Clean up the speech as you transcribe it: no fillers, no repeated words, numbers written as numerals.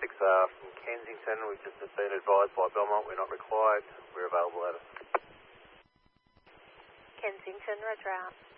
from Kensington. We've just been advised by Belmont we're not required. We're available at it. Kensington, roger out.